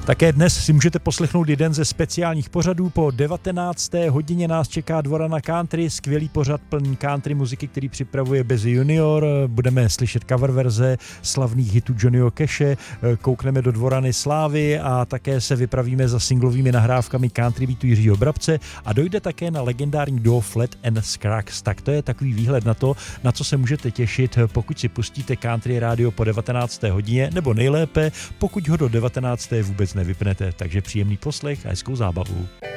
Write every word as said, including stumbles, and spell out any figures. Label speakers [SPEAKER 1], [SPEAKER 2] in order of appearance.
[SPEAKER 1] Také dnes si můžete poslechnout jeden ze speciálních pořadů. Po devatenácté hodině nás čeká Dvora na country, skvělý pořad plný country muziky, který připravuje Bez Junior. Budeme slyšet cover verze slavných hitů Johnnyho Cashe, koukneme do Dvorany slávy a také se vypravíme za singlovými nahrávkami country beatu Jiřího Brabce a dojde také na legendární duo Flat and Scruggs. Tak to je takový výhled na to, na co se můžete těšit, pokud si pustíte Country Radio po devatenácté hodině, nebo nejlépe, pokud ho do devatenácté vůbec nevypnete. Takže příjemný poslech a hezkou zábavu.